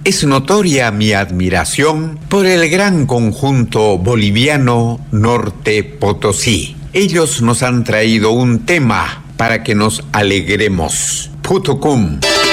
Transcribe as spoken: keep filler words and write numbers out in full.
Es notoria mi admiración por el gran conjunto boliviano Norte Potosí. Ellos nos han traído un tema para que nos alegremos. Putucum.